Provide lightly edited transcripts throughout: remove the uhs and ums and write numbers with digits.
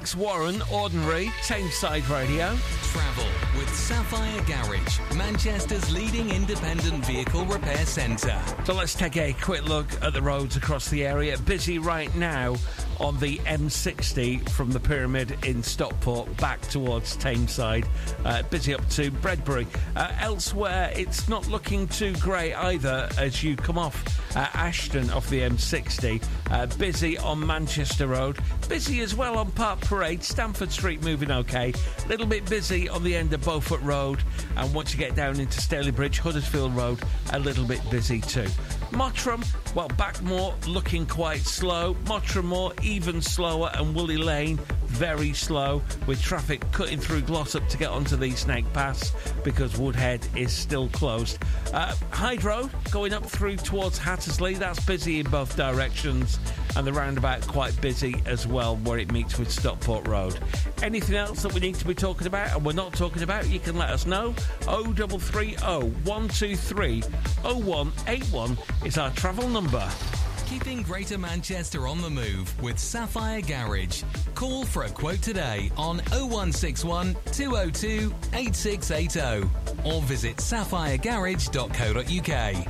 Alex Warren, Ordinary, Tameside Radio. Travel with Sapphire Garage, Manchester's leading independent vehicle repair centre. So let's take a quick look at the roads across the area. Busy right now on the M60 from the Pyramid in Stockport back towards Tameside. Busy up to Bredbury. Elsewhere, it's not looking too great either as you come off Ashton off the M60. Busy on Manchester Road. Busy as well on Park Parade. Stamford Street moving okay. Little bit busy on the end of Beaufort Road. And once you get down into Stalybridge, Huddersfield Road, a little bit busy too. Mottram, well, Backmoor looking quite slow. Mottram Moor even slower, and Woolly Lane very slow, with traffic cutting through Glossop to get onto the Snake Pass because Woodhead is still closed. Hyde Road going up through towards Hattersley, that's busy in both directions, and the roundabout quite busy as well where it meets with Stockport Road. Anything else that we need to be talking about and we're not talking about, you can let us know. 0330 123 0181 is our travel number. Keeping Greater Manchester on the move with Sapphire Garage. Call for a quote today on 0161 202 8680 or visit sapphiregarage.co.uk.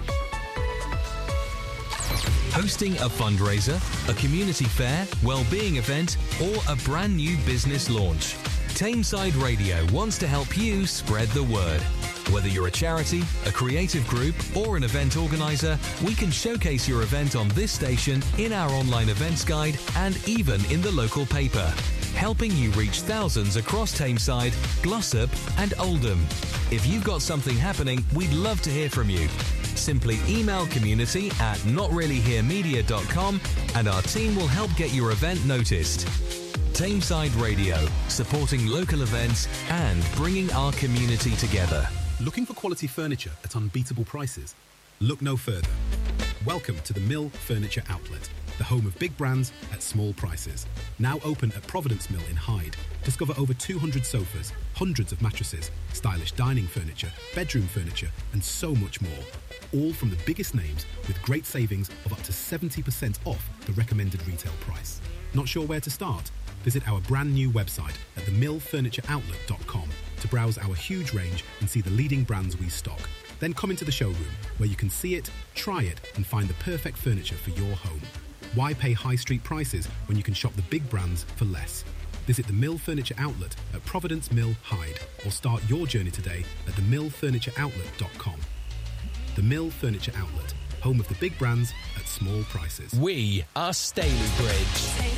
Hosting a fundraiser, a community fair, well-being event, or a brand new business launch. Tameside Radio wants to help you spread the word. Whether you're a charity, a creative group, or an event organiser, we can showcase your event on this station, in our online events guide, and even in the local paper. Helping you reach thousands across Tameside, Glossop, and Oldham. If you've got something happening, we'd love to hear from you. Simply email community@notreallyheremedia.com and our team will help get your event noticed. Tameside Radio, supporting local events and bringing our community together. Looking for quality furniture at unbeatable prices? Look no further. Welcome to the Mill Furniture Outlet, the home of big brands at small prices. Now open at Providence Mill in Hyde. Discover over 200 sofas, hundreds of mattresses, stylish dining furniture, bedroom furniture, and so much more. All from the biggest names with great savings of up to 70% off the recommended retail price. Not sure where to start? Visit our brand new website at themillfurnitureoutlet.com to browse our huge range and see the leading brands we stock. Then come into the showroom where you can see it, try it, and find the perfect furniture for your home. Why pay high street prices when you can shop the big brands for less? Visit the Mill Furniture Outlet at Providence Mill, Hyde, or start your journey today at themillfurnitureoutlet.com. The Mill Furniture Outlet, home of the big brands at small prices. We are Stalybridge.